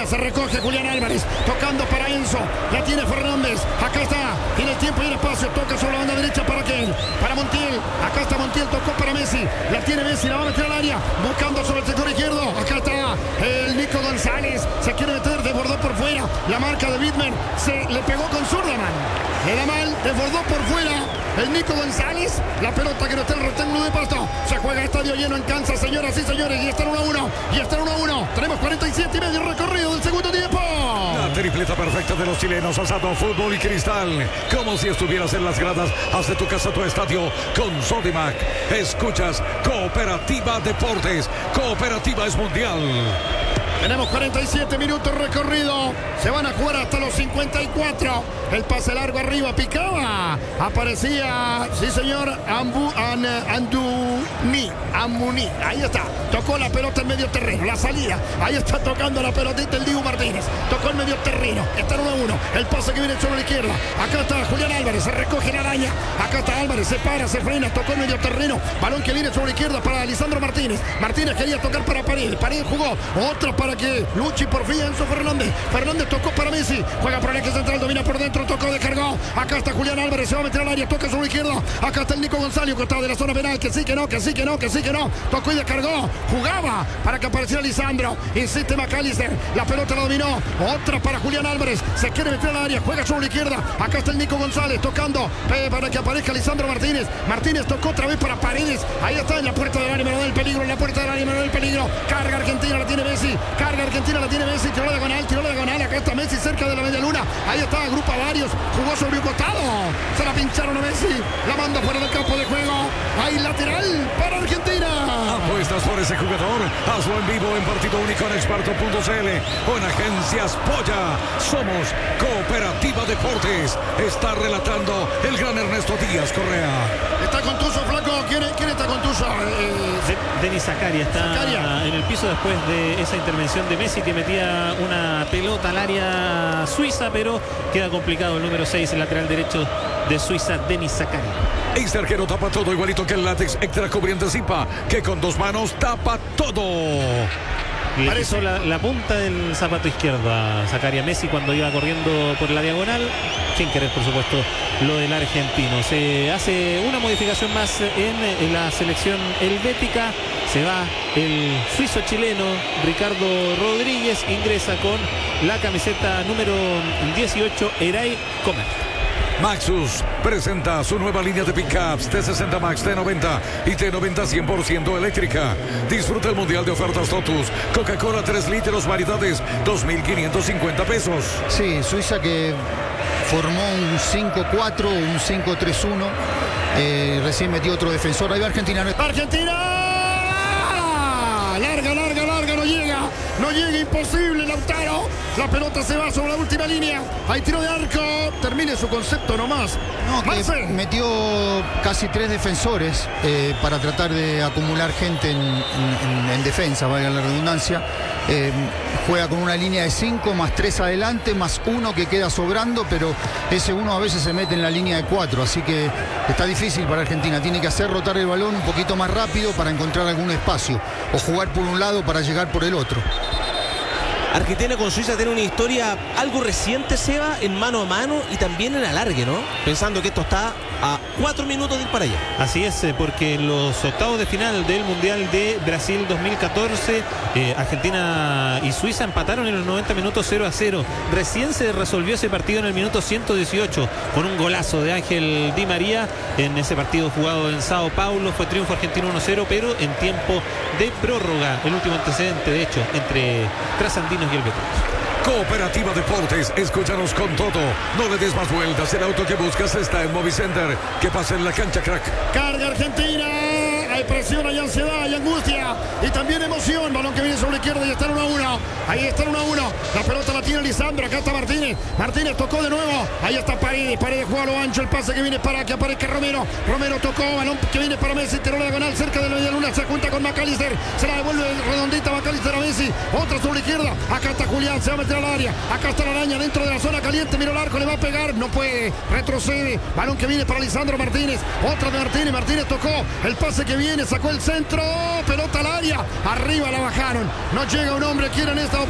Argentina. Se recoge Julián Álvarez, tocando para Enzo. La tiene Fernández. Acá está. Tiene tiempo y el espacio. Toca sobre la banda derecha para quién. Para Montiel. Acá está Montiel. Tocó para Messi. La tiene Messi. La va a meter al área. Buscando sobre el sector izquierdo. Acá está el Nico González. Se quiere meter. Desbordó por fuera. La marca de Bittman. Se le pegó con zurda, man. Le da mal. Desbordó por fuera. El Nico González. La pelota que no está en el rectángulo de pasto. Se juega estadio lleno en Kansas, señoras y señores. Y está en 1-1. Y está en 1-1. Tenemos 47 y medio recorrido del segundo tiempo. La tripleta perfecta de los chilenos. Asado, fútbol y cristal. Como si estuvieras en las gradas. Haz de tu casa tu estadio con Sodimac. Escuchas Cooperativa Deportes. Cooperativa es mundial. Tenemos 47 minutos recorrido. Se van a jugar hasta los 54. El pase largo arriba. Picaba. Aparecía, sí señor, Amuni. Ahí está. Tocó la pelota en medio terreno. La salida. Ahí está tocando la pelotita el Dibu Martínez. Tocó en medio terreno. Está en 1-1. El pase que viene sobre la izquierda. Acá está Julián Álvarez. Se recoge la araña. Acá está Álvarez. Se para, se frena. Tocó en medio terreno. Balón que viene sobre la izquierda para Lisandro Martínez. Martínez quería tocar para Paredes. Paredes jugó. Otra para que Luchi por fin. Enzo Fernández. Fernández tocó para Messi. Juega por el eje central. Domina por dentro. Tocó, descargó. Acá está Julián Álvarez. Se va a meter al área. Toca sobre la izquierda. Acá está el Nico González. Costado de la zona penal. Que sí, que no. Tocó y descargó. Jugaba para que apareciera Lisandro. Insiste McAllister. La pelota la dominó. Otra para Julián Álvarez. Se quiere meter al área. Juega sobre la izquierda. Acá está el Nico González tocando para que aparezca Lisandro Martínez. Martínez tocó otra vez para Paredes. Ahí está en la puerta del área. Del peligro. En la puerta del área. Del peligro. Carga Argentina. La tiene Messi. Tiró la diagonal. Acá está Messi cerca de la media luna. Ahí está. Agrupa varios. Jugó sobre un costado. Se la pincharon a Messi. La manda fuera del campo de juego. Hay lateral para Argentina. Apuestas por ese jugador. Hazlo en vivo en partido único en experto.cl o en Agencias Polla. Somos Cooperativa Deportes. Está relatando el gran Ernesto Díaz Correa. Está contuso, flaco. ¿Quién está contuso? Denis Zakaria está en el piso después de esa intervención de Messi que metía una pelota al área suiza, pero queda complicado el número 6, el lateral derecho de Suiza, Denis Zakaria. Este arquero tapa todo igualito que el látex extra cubriente Zipa, que con dos manos tapa todo. Le pisó la punta del zapato izquierdo a Zakaria Messi cuando iba corriendo por la diagonal, sin querer por supuesto lo del argentino. Se hace una modificación más en la selección helvética. Se va el suizo chileno Ricardo Rodríguez, ingresa con la camiseta número 18 Eray Comer. Maxus presenta su nueva línea de pickups T60 Max, T90 y T90 100% eléctrica. Disfruta el mundial de ofertas Totus. Coca-Cola 3 litros, variedades, 2.550 pesos. Sí, Suiza que formó un 5-4, un 5-3-1. Recién metió otro defensor. Ahí va Argentina. Larga, no llega, imposible, Lautaro. La pelota se va sobre la última línea. Hay tiro de arco. Termine su concepto nomás. No, que metió casi 3 defensores para tratar de acumular gente en defensa, valga la redundancia. Juega con una línea de 5 más 3 adelante, más 1 que queda sobrando, pero ese 1 a veces se mete en la línea de 4, así que está difícil para Argentina. Tiene que hacer rotar el balón un poquito más rápido para encontrar algún espacio, o jugar por un lado para llegar por el otro. Argentina con Suiza tiene una historia algo reciente, Seba, en mano a mano y también en alargue, ¿no? Pensando que esto está a 4 minutos de ir para allá. Así es, porque en los octavos de final del Mundial de Brasil 2014, Argentina y Suiza empataron en los 90 minutos 0-0. Recién se resolvió ese partido en el minuto 118 con un golazo de Ángel Di María en ese partido jugado en Sao Paulo. Fue triunfo argentino 1-0, pero en tiempo de prórroga. El último antecedente, de hecho, entre Trasandinos y el Betis. Cooperativa Deportes, escúchanos con todo. No le des más vueltas, el auto que buscas está en Movicenter. Que pase en la cancha, crack. Carga Argentina. Hay presión, hay ansiedad, hay angustia y también emoción. Balón que viene sobre la izquierda y está en 1-1. Ahí está en 1-1. La pelota la tiene Lisandro. Acá está Martínez. Martínez tocó de nuevo. Ahí está Paredes. Paredes juega a lo ancho. El pase que viene para que aparezca Romero. Romero tocó. Balón que viene para Messi. Tiró la diagonal cerca de la media luna. Se junta con McAllister. Se la devuelve redondita McAllister a Messi. Otra sobre la izquierda. Acá está Julián. Se va a meter al área. Acá está la araña dentro de la zona caliente. Miró el arco. Le va a pegar. No puede. Retrocede. Balón que viene para Lisandro Martínez. Otra de Martínez. Martínez tocó. El pase que viene. Sacó el centro. Pelota al área. Arriba la bajaron. No llega un hombre. Quieren esta